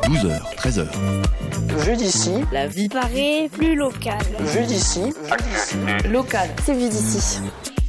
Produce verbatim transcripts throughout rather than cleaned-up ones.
douze heures, treize heures. Vu d'ici, la vie paraît plus locale. Vu d'ici, local, c'est vu d'ici.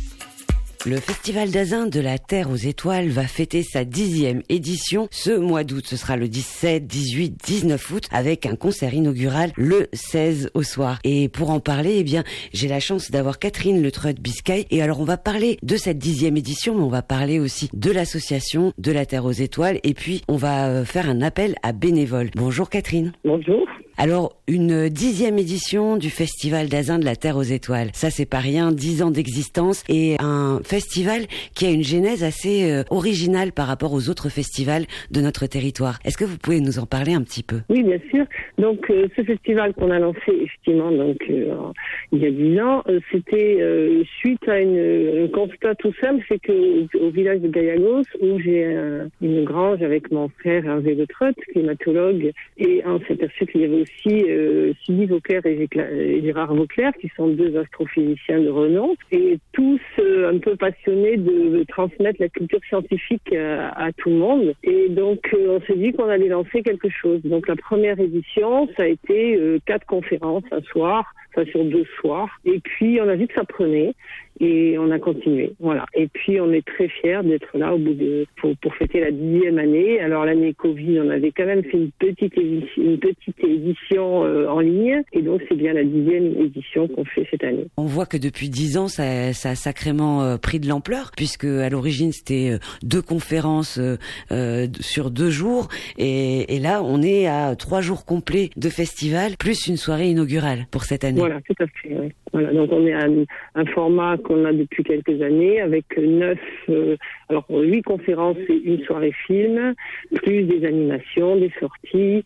Le Festival d'Azun de la Terre aux Étoiles va fêter sa dixième édition ce mois d'août. Ce sera le dix-sept, dix-huit, dix-neuf août avec un concert inaugural le seize au soir. Et pour en parler, eh bien, j'ai la chance d'avoir Catherine Le Treut-Biscay. Et alors, on va parler de cette dixième édition, mais on va parler aussi de l'association de la Terre aux Étoiles. Et puis, on va faire un appel à bénévoles. Bonjour Catherine. Bonjour. Alors, une dixième édition du Festival d'Azun de la Terre aux Étoiles. Ça, c'est pas rien, dix ans d'existence et un festival qui a une genèse assez euh, originale par rapport aux autres festivals de notre territoire. Est-ce que vous pouvez nous en parler un petit peu? Oui, bien sûr. Donc, euh, ce festival qu'on a lancé, effectivement, donc euh, il y a dix ans, euh, c'était euh, suite à une, un constat tout simple, c'est que au village de Gayagos, où j'ai un, une grange avec mon frère Hervé Le Treut, climatologue, et on s'est aperçu qu'il y avait aussi euh, Sylvie Vauclair et Gérard Vauclair, qui sont deux astrophysiciens de renom, et tous euh, un peu passionnés de, de transmettre la culture scientifique à, à tout le monde. Et donc, euh, on s'est dit qu'on allait lancer quelque chose. Donc, la première édition, ça a été euh, quatre conférences un soir, enfin sur deux soirs. Et puis, on a vu que ça prenait. Et on a continué, voilà. Et puis on est très fiers d'être là au bout de pour, pour fêter la dixième année. Alors l'année Covid, on avait quand même fait une petite édition, une petite édition euh, en ligne, et donc c'est bien la dixième édition qu'on fait cette année. On voit que depuis dix ans, ça, ça a sacrément euh, pris de l'ampleur, puisque à l'origine c'était euh, deux conférences euh, euh, sur deux jours, et, et là on est à trois jours complets de festival plus une soirée inaugurale pour cette année. Voilà, tout à fait. Oui. Voilà, donc on est à un, un format qu'on a depuis quelques années avec neuf, euh, alors huit conférences et une soirée film, plus des animations, des sorties,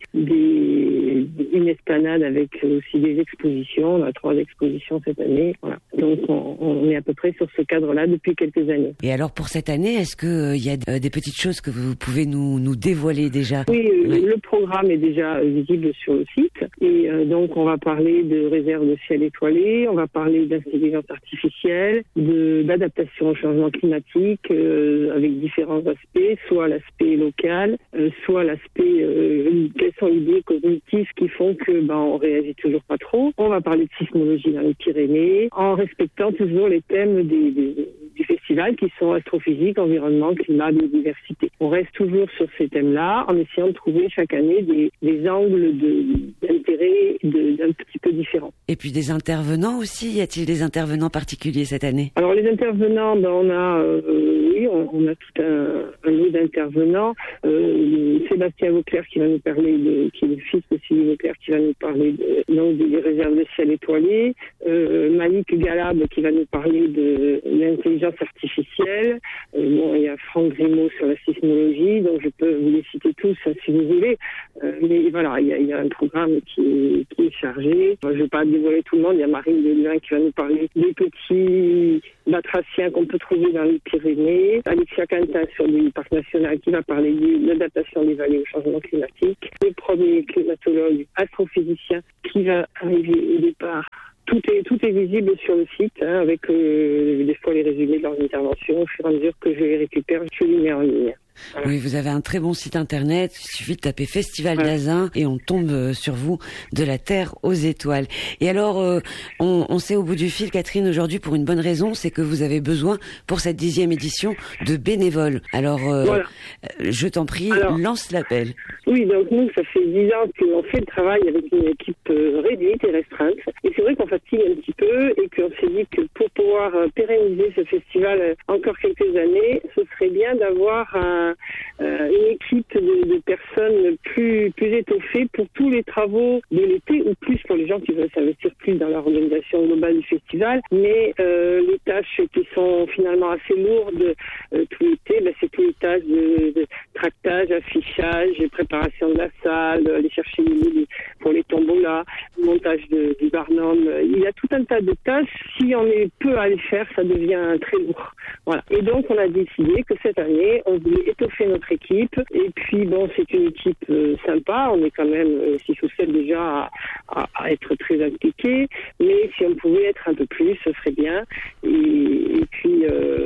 des, une esplanade avec aussi des expositions. On a trois expositions cette année. Voilà. Donc on, on est à peu près sur ce cadre-là depuis quelques années. Et alors pour cette année, est-ce qu'il euh, y a euh, des petites choses que vous pouvez nous, nous dévoiler déjà? Oui, oui, le programme est déjà visible sur le site. Et euh, donc on va parler de réserve de ciel étoilé, on va parler d'intelligence artificielle, de, d'adaptation au changement climatique euh, avec différents aspects, soit l'aspect local, euh, soit l'aspect euh, quels sont les biais cognitifs qui font que ben on réagit toujours pas trop. On va parler de sismologie dans les Pyrénées, en respectant toujours les thèmes des, des, du festival qui sont astrophysique, environnement, climat, biodiversité. On reste toujours sur ces thèmes-là en essayant de trouver chaque année des, des angles de, d'intérêt de, d'un petit peu différents. Et puis des intervenants aussi, y a-t-il des intervenants particuliers cette année? Alors les intervenants, ben on a euh, oui, on, on a tout un, un lot d'intervenants. Euh, Sébastien Vauclair qui va nous parler de, qui est le fils de Sylvie Vauclair, qui va nous parler de, donc des réserves de ciel étoilé. Euh, Malik Galab qui va nous parler de l'intelligence artificielle. Euh, bon, il y a Franck Grimaud sur la sismologie, donc je peux vous les citer tous hein, si vous voulez. Euh, mais voilà, il y a, il y a un programme qui est, qui est chargé. Je ne vais pas dévoiler tout le monde. Il y a Marine Delvin qui va nous parler des petits batraciens qu'on peut trouver dans les Pyrénées. Alexia Quentin sur le parc national qui va parler de l'adaptation des vallées au changement climatique. Le premier climatologue astrophysicien qui va arriver au départ. Tout est, tout est visible sur le site, hein, avec euh, des fois les résumés de leurs interventions. Au fur et à mesure que je les récupère, je les mets en ligne. Voilà. Oui, vous avez un très bon site internet. Il suffit de taper Festival ouais. d'Azun et on tombe sur vous de la Terre aux Étoiles. Et alors, euh, on, on sait au bout du fil, Catherine, aujourd'hui, pour une bonne raison, c'est que vous avez besoin, pour cette dixième édition, de bénévoles. Alors, euh, voilà. je t'en prie, alors, lance l'appel. Oui, donc nous, ça fait dix ans qu'on fait le travail avec une équipe euh, réduite et restreinte. Et c'est vrai qu'on fatigue un petit peu et qu'on s'est dit que pour pouvoir euh, pérenniser ce festival euh, encore quelques années, ce serait bien d'avoir un Euh, une équipe de, de personnes plus plus étoffées pour tous les travaux de l'été, ou plus pour les gens qui veulent s'investir plus dans l'organisation globale du festival. Mais euh, les tâches qui sont finalement assez lourdes euh, tout l'été, ben, c'est toutes les tâches de, de tractage, affichage, préparation de la salle, aller chercher les, pour les tombolas, montage de, du barnum. Il y a tout un tas de tâches. Si on est peu à les faire, ça devient très lourd. Voilà. Et donc on a décidé que cette année, on voulait étoffer notre équipe. Et puis bon, c'est une équipe euh, sympa. On est quand même euh, six ou sept déjà à, à, à être très impliqués. Mais si on pouvait être un peu plus, ce serait bien. Et, et puis euh, c'est aussi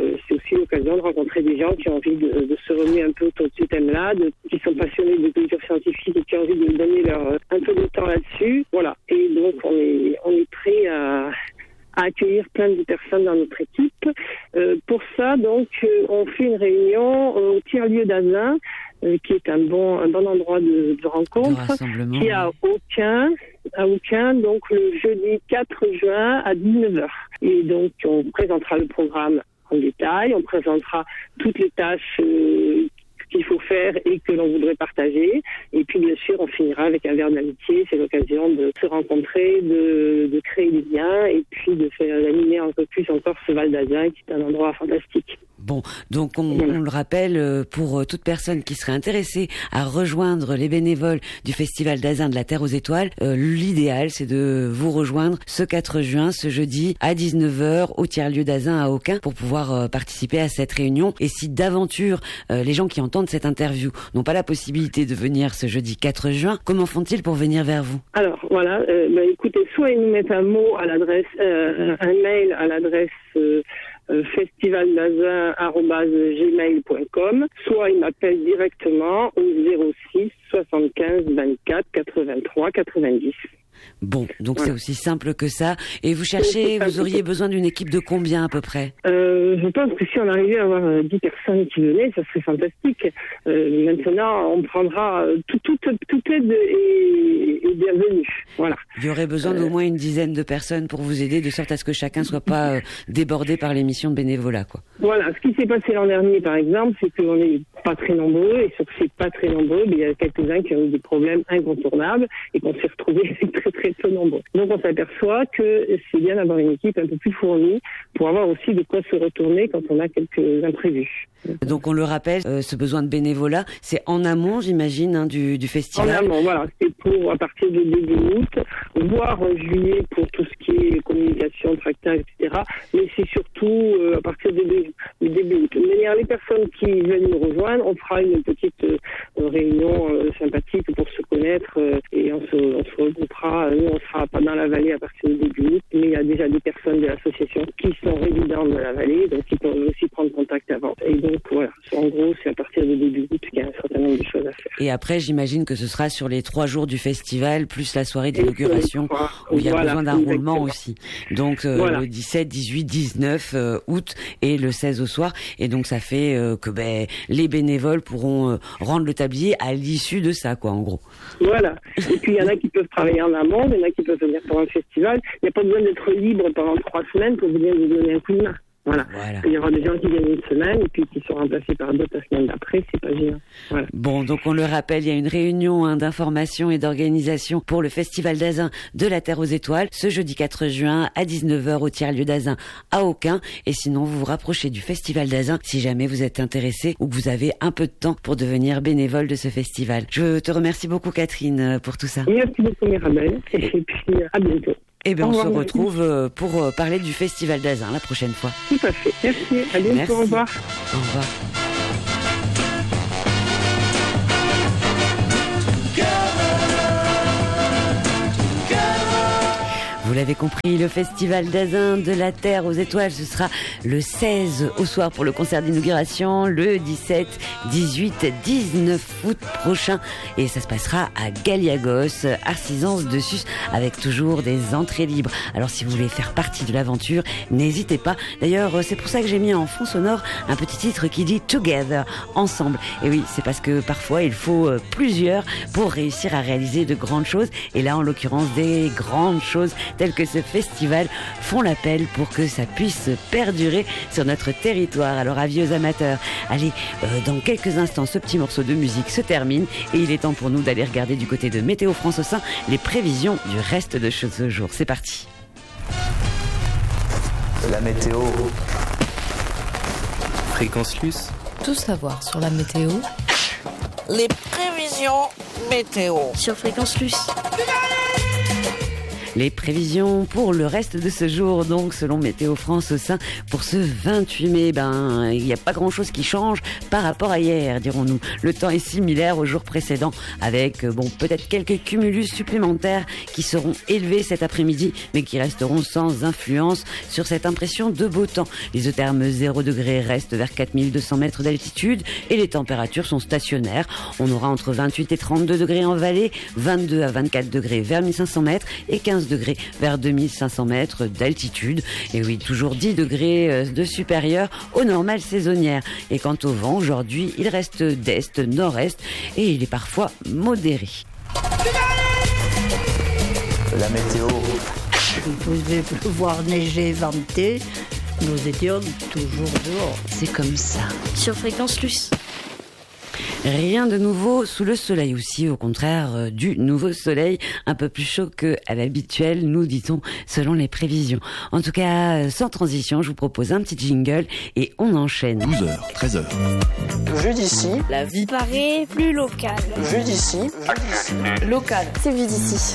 aussi l'occasion de rencontrer des gens qui ont envie de, de se remuer un peu autour de ce thème-là, de, qui sont passionnés de culture scientifique et qui ont envie de donner leur, un peu de temps là-dessus. Voilà. Et donc, on est, on est prêt à, à accueillir plein de personnes dans notre équipe. Euh, pour ça, donc, euh, on fait une réunion au tiers-lieu d'Azun, euh, qui est un bon, un bon endroit de, de rencontre, de qui est à Aucun, à Aucun, donc le jeudi quatre juin à dix-neuf heures. Et donc, on présentera le programme en détail, on présentera toutes les tâches euh, qu'il faut faire et que l'on voudrait partager. Et puis, bien sûr, on finira avec un verre d'amitié. C'est l'occasion de se rencontrer, de, de créer des liens et puis de faire d'animer un peu plus encore ce Val d'Azun, qui est un endroit fantastique. Bon, donc on, on le rappelle, pour toute personne qui serait intéressée à rejoindre les bénévoles du Festival d'Azun de la Terre aux Étoiles, euh, l'idéal c'est de vous rejoindre ce quatre juin, ce jeudi à dix-neuf heures au tiers-lieu d'Azun à Aucun pour pouvoir euh, participer à cette réunion. Et si d'aventure euh, les gens qui entendent cette interview n'ont pas la possibilité de venir ce jeudi quatre juin, comment font-ils pour venir vers vous? Alors voilà, euh, bah, écoutez, soit ils nous mettent un mot à l'adresse, euh, un mail à l'adresse euh, Euh, festivaldazun arobase gmail point com, soit il m'appelle directement au zéro six soixante-quinze vingt-quatre quatre-vingt-trois quatre-vingt-dix. Bon, donc voilà. C'est aussi simple que ça. Et vous cherchez, vous auriez besoin d'une équipe de combien à peu près? euh, Je pense que si on arrivait à avoir euh, dix personnes qui venaient, ça serait fantastique. Euh, maintenant, on prendra euh, tout, tout, toute aide est, est bienvenue. Voilà. Il y aurait besoin euh... d'au moins une dizaine de personnes pour vous aider, de sorte à ce que chacun soit pas euh, débordé par les missions de bénévolat, quoi. Voilà. Ce qui s'est passé l'an dernier, par exemple, c'est qu'on n'est pas très nombreux, et sur ces pas très nombreux, il y a quelques-uns qui ont eu des problèmes incontournables et qu'on s'est retrouvés très très peu nombreux. Donc on s'aperçoit que c'est bien d'avoir une équipe un peu plus fournie pour avoir aussi de quoi se retourner quand on a quelques imprévus. Donc on le rappelle, euh, ce besoin de bénévolat, c'est en amont, j'imagine, hein, du, du festival. En amont, voilà. C'est pour à partir de début août, voire en juillet pour tout ce qui est communication, tractage, et cetera. Mais c'est surtout euh, à partir de début, de début août. De manière, les personnes qui veulent nous rejoindre, on fera une petite euh, réunion euh, sympathique pour se connaître euh, et on se, on se regroupera. Nous, on sera pas dans la vallée à partir de début août, mais il y a déjà des personnes de l'association qui sont résidentes dans la vallée, donc ils peuvent aussi prendre contact avant. Et donc voilà, en gros, c'est à partir de début août qu'il y a un certain nombre de choses à faire. Et après, j'imagine que ce sera sur les trois jours du festival, plus la soirée d'inauguration, où il y a voilà, besoin d'un exactement. roulement aussi. Donc euh, voilà. Le dix-sept, dix-huit, dix-neuf euh, août et le seize au soir. Et donc ça fait euh, que ben, les bénévoles pourront euh, rendre le tablier à l'issue de ça, quoi, en gros. Voilà. Et puis il y en a qui peuvent travailler en amont, il y en a qui peuvent venir pendant le festival. Il n'y a pas besoin d'être libre pendant trois semaines pour venir nous donner un coup de main. Voilà. voilà. Il y aura des gens qui viennent une semaine et puis qui sont remplacés par d'autres la semaine d'après, c'est pas gênant. Voilà. Bon, donc on le rappelle, il y a une réunion hein, d'information et d'organisation pour le Festival d'Azun de la Terre aux Étoiles, ce jeudi quatre juin à dix-neuf heures au tiers-lieu d'Azun à Aucun. Et sinon, vous vous rapprochez du Festival d'Azun si jamais vous êtes intéressé ou que vous avez un peu de temps pour devenir bénévole de ce festival. Je te remercie beaucoup, Catherine, pour tout ça. Merci beaucoup, Mirabel. Et, et puis, à bientôt. Eh bien, on se retrouve pour parler du Festival d'Azun la prochaine fois. Tout à fait. Merci. À bientôt. Merci. Au revoir. Au revoir. Vous l'avez compris, le Festival d'Azun de la Terre aux Étoiles, ce sera le seize au soir pour le concert d'inauguration, le dix-sept, dix-huit, dix-neuf août prochain. Et ça se passera à Galiagos, Arcisans de Sus, avec toujours des entrées libres. Alors si vous voulez faire partie de l'aventure, n'hésitez pas. D'ailleurs, c'est pour ça que j'ai mis en fond sonore un petit titre qui dit Together, ensemble. Et oui, c'est parce que parfois il faut plusieurs pour réussir à réaliser de grandes choses. Et là, en l'occurrence, des grandes choses tels que ce festival font l'appel pour que ça puisse perdurer sur notre territoire. Alors avis aux amateurs, allez, euh, dans quelques instants, ce petit morceau de musique se termine et il est temps pour nous d'aller regarder du côté de Météo France au sein les prévisions du reste de ce jour. C'est parti. La météo. Fréquence Luce. Tout savoir sur la météo. Les prévisions météo. Sur Fréquence Luce. Les prévisions pour le reste de ce jour, donc selon Météo France au sein, pour ce vingt-huit mai, ben il n'y a pas grand-chose qui change par rapport à hier, dirons-nous. Le temps est similaire au jour précédent, avec bon peut-être quelques cumulus supplémentaires qui seront élevés cet après-midi, mais qui resteront sans influence sur cette impression de beau temps. L'isotherme zéro degré reste vers quatre mille deux cents mètres d'altitude et les températures sont stationnaires. On aura entre vingt-huit et trente-deux degrés en vallée, vingt-deux à vingt-quatre degrés vers mille cinq cents mètres et quinze degrés vers deux mille cinq cents mètres d'altitude. Et oui, toujours dix degrés de supérieur aux normales saisonnières. Et quant au vent, aujourd'hui, il reste d'est, nord-est et il est parfois modéré. La météo. Il pouvait pleuvoir, neiger, venter. Nous étions toujours dehors. C'est comme ça. Sur Fréquence Plus. Rien de nouveau sous le soleil aussi, au contraire euh, du nouveau soleil, un peu plus chaud que à l'habituel, nous dit-on, selon les prévisions. En tout cas, sans transition, je vous propose un petit jingle et on enchaîne. douze heures, treize heures. Vue d'ici, La vie paraît plus locale. vue d'ici, Local. C'est vu d'ici.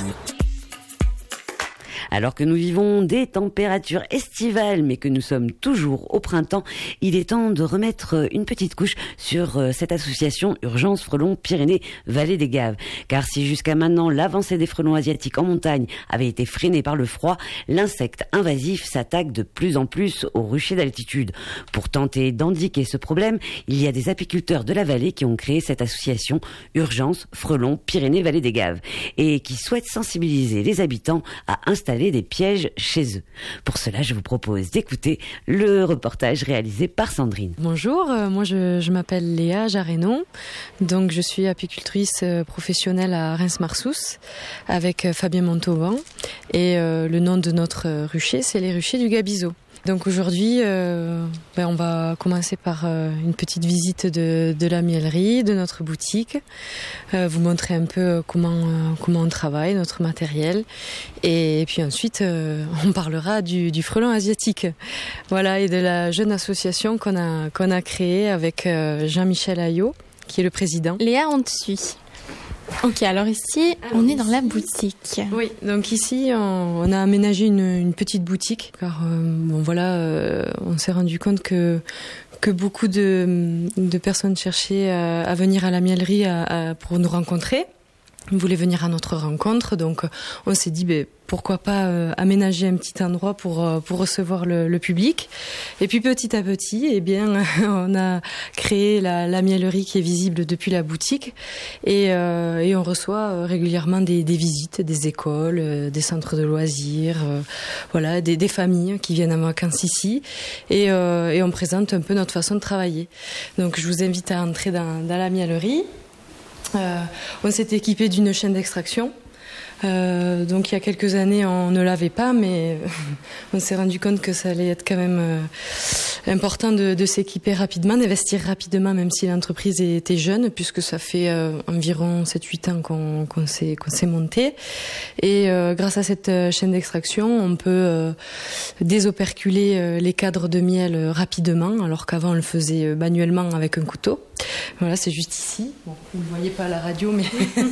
Alors que nous vivons des températures estivales, mais que nous sommes toujours au printemps, il est temps de remettre une petite couche sur cette association Urgence Frelons Pyrénées-Vallée des Gaves. Car si jusqu'à maintenant l'avancée des frelons asiatiques en montagne avait été freinée par le froid, l'insecte invasif s'attaque de plus en plus aux ruchers d'altitude. Pour tenter d'endiguer ce problème, il y a des apiculteurs de la vallée qui ont créé cette association Urgence Frelons Pyrénées-Vallée des Gaves et qui souhaitent sensibiliser les habitants à installer des pièges chez eux. Pour cela, je vous propose d'écouter le reportage réalisé par Sandrine. Bonjour, euh, moi je, je m'appelle Léa Jarénon, donc je suis apicultrice euh, professionnelle à Reims-Marsous avec euh, Fabien Montauban et euh, le nom de notre euh, rucher, c'est les ruchers du Gabizo. Donc aujourd'hui, euh, ben on va commencer par euh, une petite visite de, de la miellerie, de notre boutique, euh, vous montrer un peu comment euh, comment on travaille, notre matériel, et, et puis ensuite euh, on parlera du, du frelon asiatique, voilà, et de la jeune association qu'on a qu'on a créée avec euh, Jean-Michel Ayot, qui est le président. Léa, on te suit. Ok, alors ici, alors on est dans la boutique. Oui, donc ici, on, on a aménagé une, une petite boutique, car euh, bon voilà, euh, on s'est rendu compte que que beaucoup de, de personnes cherchaient à, à venir à la miellerie à, à, pour nous rencontrer. Ils voulaient venir à notre rencontre, donc on s'est dit, ben, pourquoi pas euh, aménager un petit endroit pour euh, pour recevoir le, le public. Et puis petit à petit, eh bien, on a créé la, la miellerie qui est visible depuis la boutique, et, euh, et on reçoit régulièrement des, des visites, des écoles, euh, des centres de loisirs, euh, voilà, des, des familles qui viennent en vacances ici, et, euh, et on présente un peu notre façon de travailler. Donc je vous invite à entrer dans, dans la miellerie. Euh, on s'est équipé d'une chaîne d'extraction. Euh, donc il y a quelques années on ne l'avait pas, mais on s'est rendu compte que ça allait être quand même euh, important de, de s'équiper rapidement, d'investir rapidement, même si l'entreprise était jeune, puisque ça fait euh, environ sept huit ans qu'on, qu'on, s'est, qu'on s'est monté. Et euh, grâce à cette chaîne d'extraction, on peut euh, désoperculer euh, les cadres de miel euh, rapidement, alors qu'avant on le faisait euh, manuellement avec un couteau. Voilà, c'est juste ici. Bon, vous ne le voyez pas à la radio, mais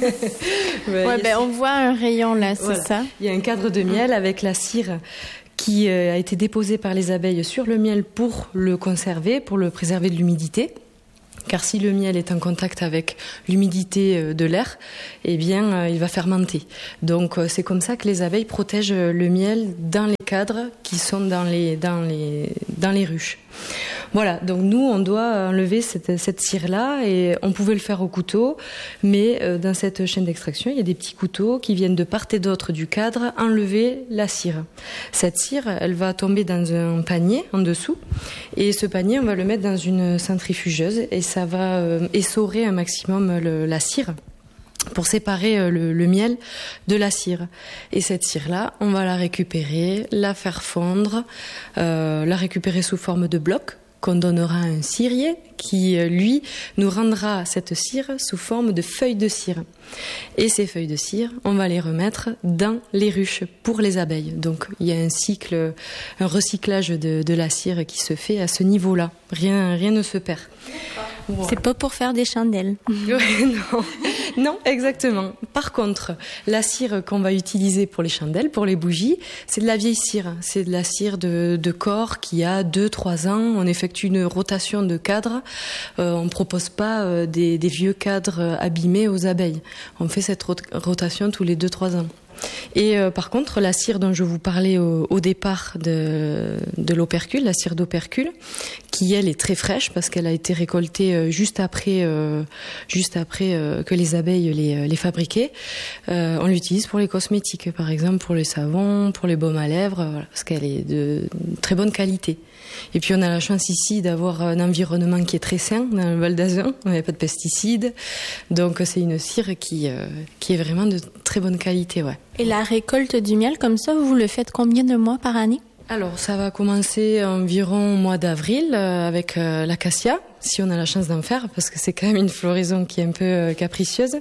ouais, ouais, ben, on voit un rayon là, c'est voilà. Ça. Il y a un cadre de miel avec la cire qui a été déposée par les abeilles sur le miel pour le conserver, pour le préserver de l'humidité. Car si le miel est en contact avec l'humidité de l'air, eh bien, il va fermenter. Donc, c'est comme ça que les abeilles protègent le miel dans les cadres qui sont dans les, dans les, dans les ruches. Voilà, donc nous, on doit enlever cette, cette cire-là, et on pouvait le faire au couteau, mais euh, dans cette chaîne d'extraction, il y a des petits couteaux qui viennent de part et d'autre du cadre enlever la cire. Cette cire, elle va tomber dans un panier en dessous, et ce panier, on va le mettre dans une centrifugeuse, et ça va euh, essorer un maximum le, la cire, pour séparer le, le miel de la cire. Et cette cire-là, on va la récupérer, la faire fondre, euh, la récupérer sous forme de blocs, qu'on donnera à un cirier qui, lui, nous rendra cette cire sous forme de feuilles de cire. Et ces feuilles de cire, on va les remettre dans les ruches pour les abeilles. Donc, il y a un cycle, un recyclage de, de la cire qui se fait à ce niveau-là. Rien, rien ne se perd. Wow. C'est pas pour faire des chandelles. non. non, exactement. Par contre, la cire qu'on va utiliser pour les chandelles, pour les bougies, c'est de la vieille cire. C'est de la cire de, de corps qui a deux trois ans. On effectue une rotation de cadres. Euh, on ne propose pas euh, des, des vieux cadres abîmés aux abeilles. On fait cette rot- rotation tous les deux trois ans. Et euh, par contre, la cire dont je vous parlais au, au départ de, de l'opercule, la cire d'opercule, qui elle est très fraîche parce qu'elle a été récoltée euh, juste après, euh, juste après euh, que les abeilles les, les fabriquaient. Euh, on l'utilise pour les cosmétiques, par exemple pour les savons, pour les baumes à lèvres, voilà, parce qu'elle est de très bonne qualité. Et puis on a la chance ici d'avoir un environnement qui est très sain dans le Val d'Azun. On n'a pas de pesticides, donc c'est une cire qui euh, qui est vraiment de très bonne qualité, ouais. Et la récolte du miel comme ça, vous le faites combien de mois par année ? Alors ça va commencer environ au mois d'avril euh, avec euh, l'acacia, si on a la chance d'en faire, parce que c'est quand même une floraison qui est un peu euh, capricieuse.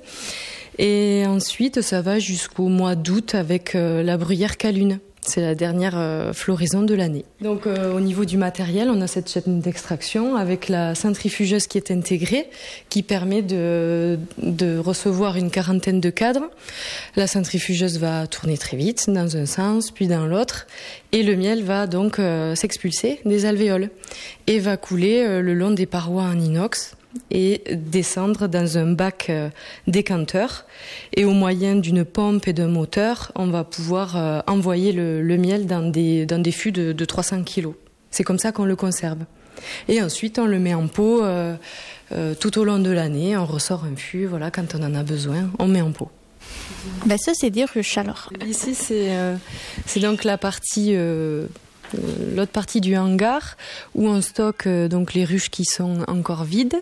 Et ensuite ça va jusqu'au mois d'août avec euh, la bruyère calune. C'est la dernière euh, floraison de l'année. Donc euh, au niveau du matériel, on a cette chaîne d'extraction avec la centrifugeuse qui est intégrée, qui permet de, de recevoir une quarantaine de cadres. La centrifugeuse va tourner très vite dans un sens, puis dans l'autre, et le miel va donc euh, s'expulser des alvéoles et va couler euh, le long des parois en inox et descendre dans un bac euh, décanteur. Et au moyen d'une pompe et d'un moteur, on va pouvoir euh, envoyer le, le miel dans des, dans des fûts de, de trois cents kilos. C'est comme ça qu'on le conserve. Et ensuite, on le met en pot euh, euh, tout au long de l'année. On ressort un fût, voilà, quand on en a besoin, on met en pot. Ben ça, c'est des ruches alors. Ici, c'est, euh, c'est donc la partie... Euh, l'autre partie du hangar où on stocke euh, donc les ruches qui sont encore vides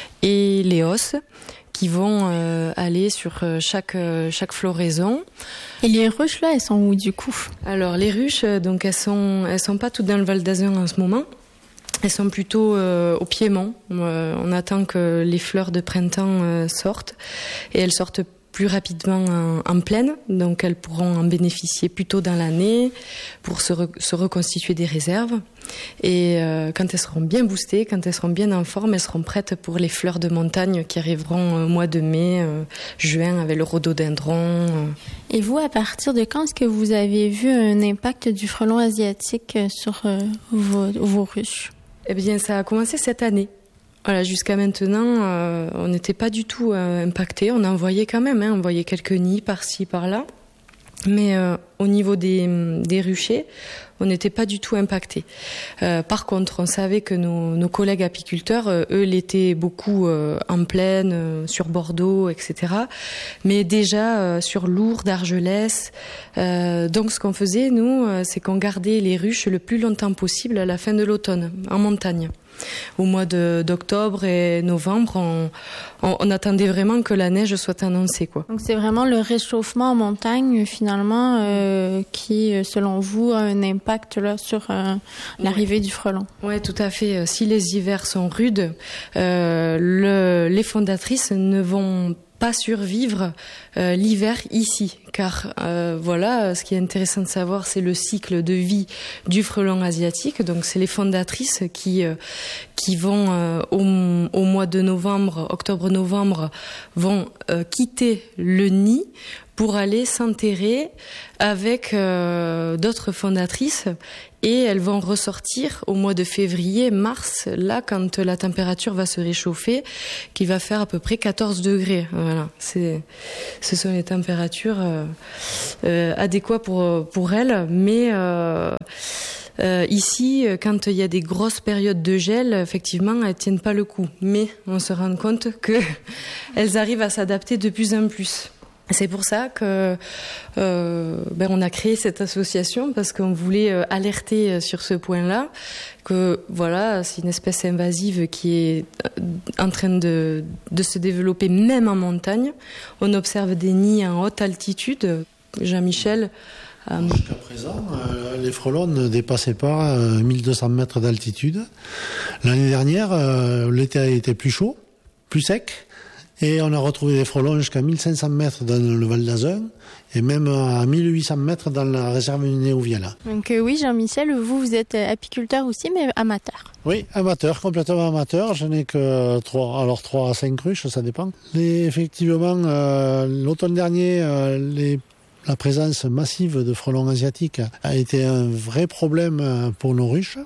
et les hausses qui vont euh, aller sur euh, chaque euh, chaque floraison. Et les ruches là, elles sont où du coup ? Alors les ruches, euh, donc elles sont elles sont pas toutes dans le Val d'Azun en ce moment. Elles sont plutôt euh, au Piémont. Euh, on attend que les fleurs de printemps euh, sortent et elles sortent plus rapidement en, en plaine, donc elles pourront en bénéficier plus tôt dans l'année pour se, re, se reconstituer des réserves. Et euh, quand elles seront bien boostées, quand elles seront bien en forme, elles seront prêtes pour les fleurs de montagne qui arriveront au mois de mai, euh, juin avec le rhododendron. Euh. Et vous, à partir de quand est-ce que vous avez vu un impact du frelon asiatique sur euh, vos, vos ruches ? Eh bien, ça a commencé cette année. Voilà, jusqu'à maintenant, euh, on n'était pas du tout euh, impacté. On en voyait quand même, hein, on voyait quelques nids par-ci, par-là. Mais euh, au niveau des, des ruchers, on n'était pas du tout impacté. Euh, par contre, on savait que nos, nos collègues apiculteurs, euh, eux, l'étaient beaucoup euh, en plaine, euh, sur Bordeaux, et cetera. Mais déjà euh, sur Lourdes, Argelès. Euh, donc, ce qu'on faisait, nous, euh, c'est qu'on gardait les ruches le plus longtemps possible à la fin de l'automne, en montagne. Au mois de, d'octobre et novembre, on, on, on attendait vraiment que la neige soit annoncée, quoi. Donc c'est vraiment le réchauffement en montagne finalement euh, qui, selon vous, a un impact là sur euh, l'arrivée ouais. du frelon. Oui, tout à fait. Si les hivers sont rudes, euh, le, les fondatrices ne vont pas survivre euh, l'hiver ici, car euh, voilà, ce qui est intéressant de savoir, c'est le cycle de vie du frelon asiatique. Donc c'est les fondatrices qui euh, qui vont euh, au, au mois de novembre, octobre-novembre, vont euh, quitter le nid pour aller s'enterrer avec euh, d'autres fondatrices et elles vont ressortir au mois de février, mars, là quand la température va se réchauffer, qui va faire à peu près quatorze degrés. Voilà, c'est, ce sont les températures euh, euh, adéquates pour pour elles, mais euh, Euh, ici, quand il y a des grosses périodes de gel, effectivement, elles tiennent pas le coup. Mais on se rend compte que elles arrivent à s'adapter de plus en plus. C'est pour ça que euh, ben on a créé cette association parce qu'on voulait alerter sur ce point-là que voilà, c'est une espèce invasive qui est en train de de se développer même en montagne. On observe des nids en haute altitude. Jean-Michel. Euh... Jusqu'à présent, euh, les frelons ne dépassaient pas euh, mille deux cents mètres d'altitude. L'année dernière, euh, l'été a été plus chaud, plus sec, Et on a retrouvé des frelons jusqu'à mille cinq cents mètres dans le Val d'Azun et même à mille huit cents mètres dans la réserve néovienne. Donc euh, oui, Jean-Michel, vous, vous êtes apiculteur aussi, mais amateur. Oui, amateur, complètement amateur. Je n'ai que trois, alors trois à cinq ruches, ça dépend. Et effectivement, euh, l'automne dernier, euh, les la présence massive de frelons asiatiques a été un vrai problème pour nos ruches.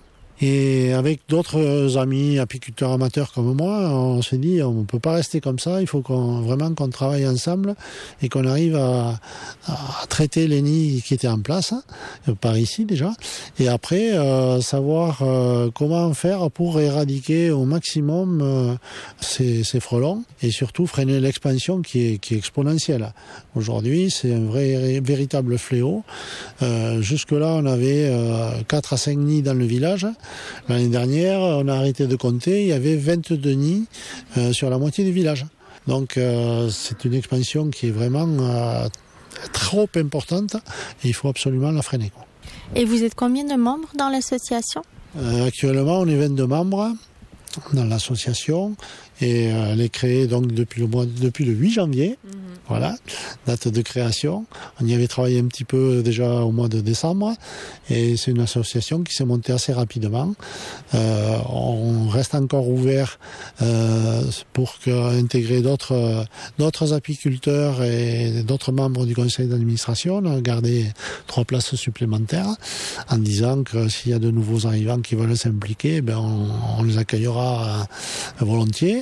Et avec d'autres amis apiculteurs amateurs comme moi, on s'est dit on ne peut pas rester comme ça, il faut qu'on, vraiment qu'on travaille ensemble et qu'on arrive à, à traiter les nids qui étaient en place, hein, par ici déjà, et après euh, savoir euh, comment faire pour éradiquer au maximum euh, ces, ces frelons et surtout freiner l'expansion qui est, qui est exponentielle. Aujourd'hui, c'est un vrai véritable fléau. Euh, jusque-là, on avait euh, quatre à cinq nids dans le village. L'année dernière, on a arrêté de compter, il y avait vingt-deux nids euh, sur la moitié du village. Donc euh, c'est une expansion qui est vraiment euh, trop importante et il faut absolument la freiner, quoi. Et vous êtes combien de membres dans l'association ? euh, Actuellement, on est vingt-deux membres dans l'association et euh, elle est créée donc depuis le mois, depuis le huit janvier. Mmh. Voilà, date de création. On y avait travaillé un petit peu déjà au mois de décembre et c'est une association qui s'est montée assez rapidement. Euh, on reste encore ouvert euh, pour que, intégrer d'autres, d'autres apiculteurs et d'autres membres du conseil d'administration. On a gardé trois places supplémentaires en disant que s'il y a de nouveaux arrivants qui veulent s'impliquer, ben on, on les accueillera euh, volontiers.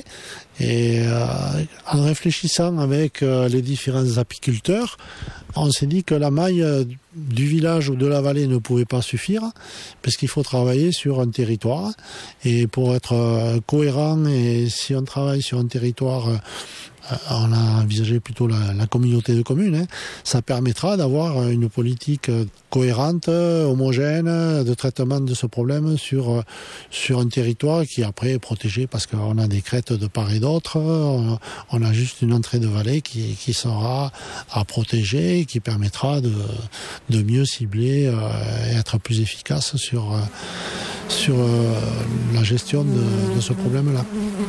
Et euh, en réfléchissant avec euh, les différents apiculteurs, on s'est dit que la maille euh, du village ou de la vallée ne pouvait pas suffire, parce qu'il faut travailler sur un territoire. Et pour être euh, cohérent, et si on travaille sur un territoire, euh, on a envisagé plutôt la, la communauté de communes, hein, ça permettra d'avoir une politique cohérente, homogène, de traitement de ce problème sur, sur un territoire qui après est protégé parce qu'on a des crêtes de part et d'autre, on, on a juste une entrée de vallée qui, qui sera à protéger et qui permettra de, de mieux cibler euh, et être plus efficace sur, sur euh, la gestion de, de ce problème-là.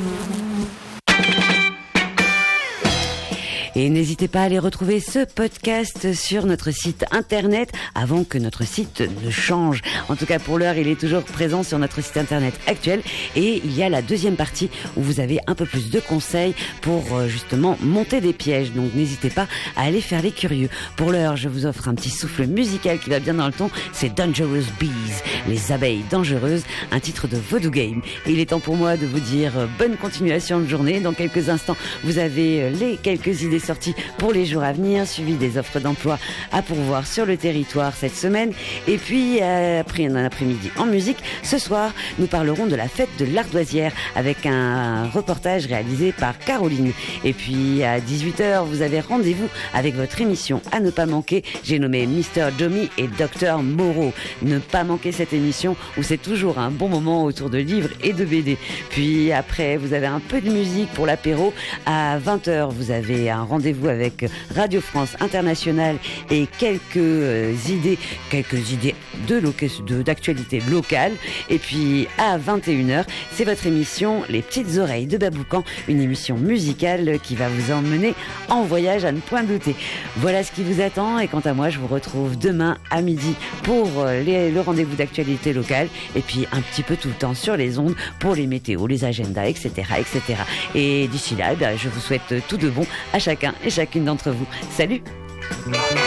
Et n'hésitez pas à aller retrouver ce podcast sur notre site internet avant que notre site ne change. En tout cas, pour l'heure, il est toujours présent sur notre site internet actuel. Et il y a la deuxième partie où vous avez un peu plus de conseils pour justement monter des pièges. Donc n'hésitez pas à aller faire les curieux. Pour l'heure, je vous offre un petit souffle musical qui va bien dans le ton. C'est Dangerous Bees, les abeilles dangereuses, un titre de Voodoo Game. Et il est temps pour moi de vous dire bonne continuation de journée. Dans quelques instants, vous avez les quelques idées sorties pour les jours à venir, suivi des offres d'emploi à pourvoir sur le territoire cette semaine. Et puis, euh, après un après-midi en musique, ce soir, nous parlerons de la fête de l'Ardoisière avec un reportage réalisé par Caroline. Et puis, à dix-huit heures, vous avez rendez-vous avec votre émission à ne pas manquer. J'ai nommé Mister Jomy et Docteur Moreau. Ne pas manquer cette émission où c'est toujours un bon moment autour de livres et de B D. Puis après, vous avez un peu de musique pour l'apéro. À vingt heures, vous avez un rendez-vous avec Radio France Internationale et quelques euh, idées, quelques idées de, loca- de d'actualité locale. Et puis à vingt et une heures, c'est votre émission Les Petites Oreilles de Baboucan, une émission musicale qui va vous emmener en voyage à ne point douter. Voilà ce qui vous attend et quant à moi, je vous retrouve demain à midi pour euh, les, le rendez-vous d'actualité locale et puis un petit peu tout le temps sur les ondes pour les météos, les agendas, et cetera, et cetera. Et d'ici là, bah, je vous souhaite tout de bon à chacun et chacune d'entre vous. Salut!